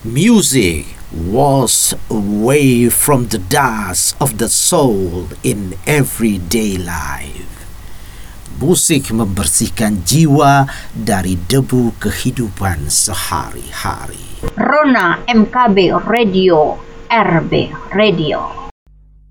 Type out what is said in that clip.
Music was away from the dust of the soul in everyday life. Musik membersihkan jiwa dari debu kehidupan sehari-hari. Rona MKB Radio, RB Radio.